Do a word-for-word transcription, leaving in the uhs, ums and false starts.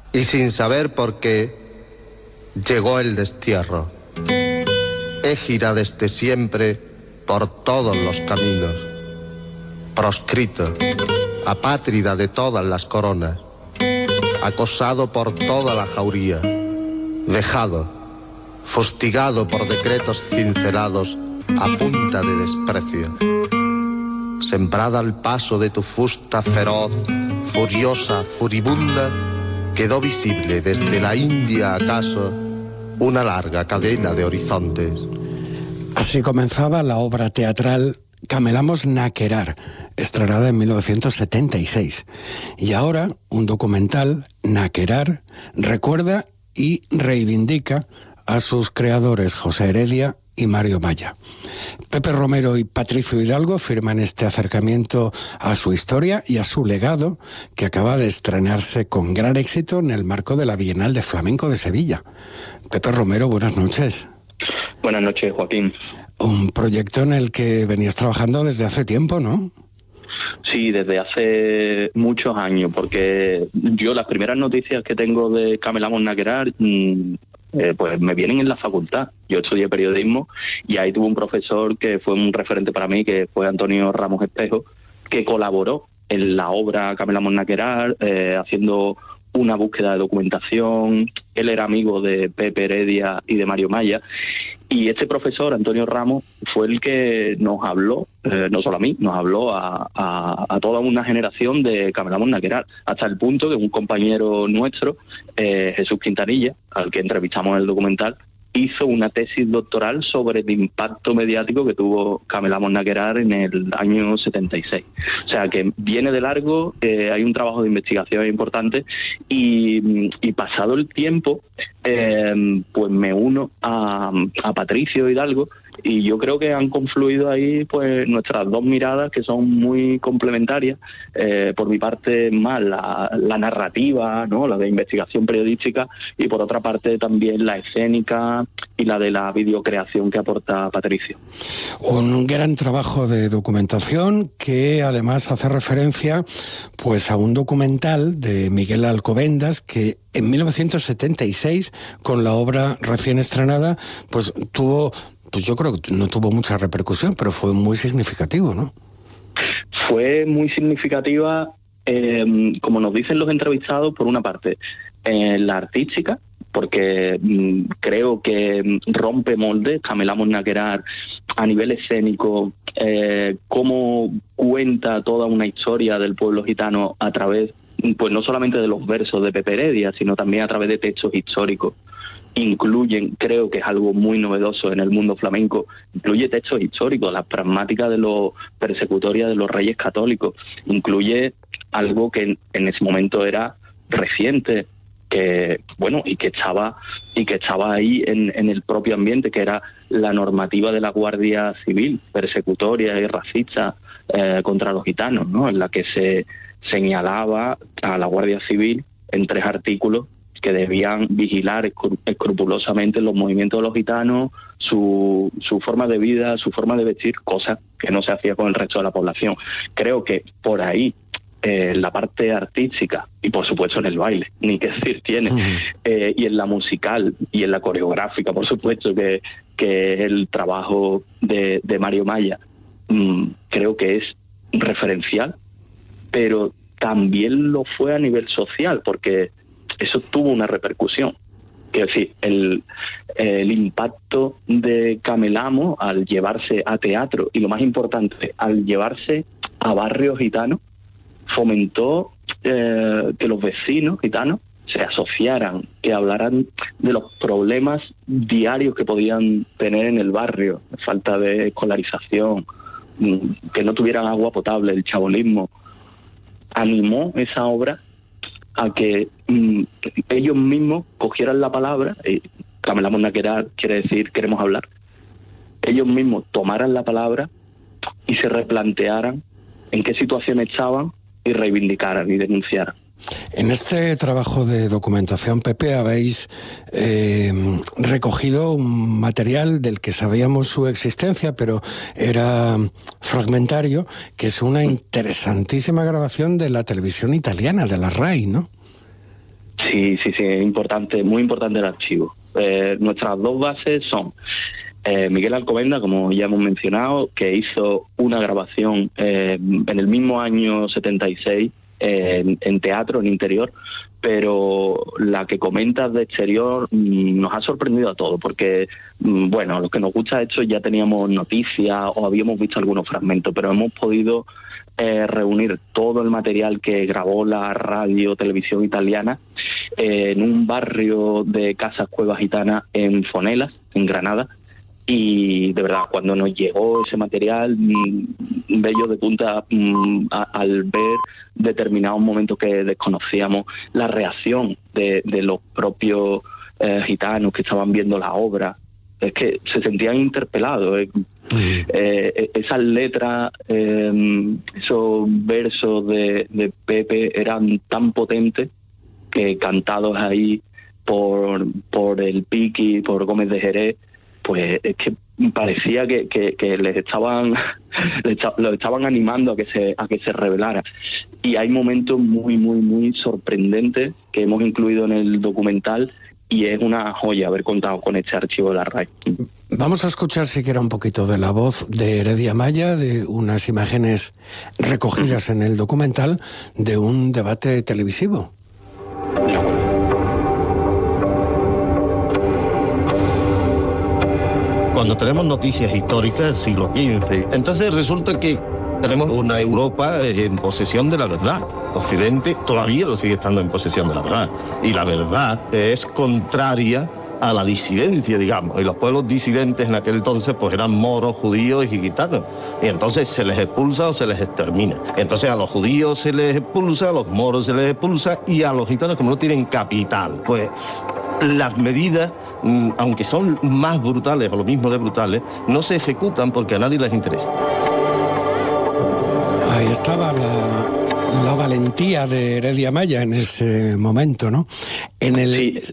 Y sin saber por qué, llegó el destierro. Égira desde siempre por todos los caminos. Proscrito, apátrida de todas las coronas. Acosado por toda la jauría. Vejado, fustigado por decretos cincelados a punta de desprecio. Sembrada al paso de tu fusta feroz, furiosa, furibunda, quedó visible desde la India acaso una larga cadena de horizontes. Así comenzaba la obra teatral Camelamos na Querar, estrenada en mil novecientos setenta y seis. Y ahora un documental, Na Querar, recuerda y reivindica a sus creadores José Heredia y Mario Maya. Pepe Romero y Patricio Hidalgo firman este acercamiento a su historia y a su legado, que acaba de estrenarse con gran éxito en el marco de la Bienal de Flamenco de Sevilla. Pepe Romero, buenas noches. Buenas noches, Joaquín. Un proyecto en el que venías trabajando desde hace tiempo, ¿no? Sí, desde hace muchos años, porque yo las primeras noticias que tengo de Camelamos na Querar, mmm, eh, pues me vienen en la facultad. Yo estudié periodismo y ahí tuve un profesor que fue un referente para mí, que fue Antonio Ramos Espejo, que colaboró en la obra Camelamos na Querar, eh, haciendo una búsqueda de documentación. Él era amigo de Pepe Heredia y de Mario Maya, y este profesor, Antonio Ramos, fue el que nos habló, eh, no solo a mí, nos habló a, a, a toda una generación de Camelamos na Querar, hasta el punto que un compañero nuestro, eh, Jesús Quintanilla, al que entrevistamos en el documental, hizo una tesis doctoral sobre el impacto mediático que tuvo Camelamos na Querar en el año setenta y seis. O sea, que viene de largo, eh, hay un trabajo de investigación importante y, y pasado el tiempo, eh, pues me uno a, a Patricio Hidalgo, y yo creo que han confluido ahí pues nuestras dos miradas, que son muy complementarias. Eh, por mi parte más la, la narrativa, ¿no?, la de investigación periodística, y por otra parte también la escénica y la de la videocreación que aporta Patricio. Un gran trabajo de documentación que además hace referencia pues a un documental de Miguel Alcobendas que en mil novecientos setenta y seis, con la obra recién estrenada, pues tuvo, pues yo creo que no tuvo mucha repercusión, pero fue muy significativo, ¿no? Fue muy significativa, eh, como nos dicen los entrevistados, por una parte, eh, la artística, porque mmm, creo que rompe moldes. Camelamos na Querar a nivel escénico, eh, cómo cuenta toda una historia del pueblo gitano a través, pues no solamente de los versos de Pepe Heredia, sino también a través de textos históricos. Incluyen, creo que es algo muy novedoso en el mundo flamenco, incluye textos históricos, las pragmáticas de los persecutorias de los reyes católicos, incluye algo que en, en ese momento era reciente, que bueno, y que estaba y que estaba ahí en, en el propio ambiente, que era la normativa de la Guardia Civil, persecutoria y racista eh, contra los gitanos, ¿no?, en la que se señalaba a la Guardia Civil en tres artículos que debían vigilar escrupulosamente los movimientos de los gitanos, su, su forma de vida, su forma de vestir, cosas que no se hacía con el resto de la población. Creo que por ahí, eh, la parte artística, y por supuesto en el baile, ni qué decir tiene, uh-huh. eh, y en la musical y en la coreográfica, por supuesto, que, que es el trabajo de, de Mario Maya, mmm, creo que es referencial, pero también lo fue a nivel social, porque eso tuvo una repercusión. Quiero decir, el, el impacto de Camelamos al llevarse a teatro, y lo más importante, al llevarse a barrios gitanos, fomentó eh, que los vecinos gitanos se asociaran, que hablaran de los problemas diarios que podían tener en el barrio, falta de escolarización, que no tuvieran agua potable, el chabolismo. Animó esa obra a que mm, ellos mismos cogieran la palabra, y Camelamos na Querar quiere decir queremos hablar, ellos mismos tomaran la palabra y se replantearan en qué situación estaban y reivindicaran y denunciaran. En este trabajo de documentación, Pepe, habéis eh, recogido un material del que sabíamos su existencia, pero era fragmentario, que es una interesantísima grabación de la televisión italiana, de la RAI, ¿no? Sí, sí, sí, es importante, muy importante el archivo. Eh, nuestras dos bases son eh, Miguel Alcobendas, como ya hemos mencionado, que hizo una grabación eh, en el mismo año setenta y seis eh, en, en teatro, en interior, pero la que comentas de exterior mmm, nos ha sorprendido a todos, porque, mmm, bueno, los que nos gusta esto ya teníamos noticias o habíamos visto algunos fragmentos, pero hemos podido eh, reunir todo el material que grabó la radio, televisión italiana eh, en un barrio de Casas Cuevas Gitanas en Fonelas, en Granada. Y de verdad, cuando nos llegó ese material, mmm, bello de punta mmm, a, al ver determinados momentos que desconocíamos, la reacción de, de los propios eh, gitanos que estaban viendo la obra, es que se sentían interpelados. Eh. Eh, esas letras, eh, esos versos de, de Pepe eran tan potentes que cantados ahí por, por el Piqui, por Gómez de Jerez, pues es que parecía que, que, que les estaban les lo estaban animando a que se a que se revelara. Y hay momentos muy muy muy sorprendentes que hemos incluido en el documental y es una joya haber contado con este archivo de la R A I. Vamos a escuchar siquiera un poquito de la voz de Heredia Maya, de unas imágenes recogidas en el documental de un debate televisivo. Cuando tenemos noticias históricas del siglo quince, entonces resulta que tenemos una Europa en posesión de la verdad. Occidente todavía lo sigue estando en posesión de la verdad. Y la verdad es contraria a la disidencia, digamos. Y los pueblos disidentes en aquel entonces pues eran moros, judíos y gitanos. Y entonces se les expulsa o se les extermina. Y entonces a los judíos se les expulsa, a los moros se les expulsa y a los gitanos, como no tienen capital, pues las medidas, aunque son más brutales o lo mismo de brutales, no se ejecutan porque a nadie les interesa. Ahí estaba la, la valentía de Heredia Maya en ese momento, ¿no? En el, sí.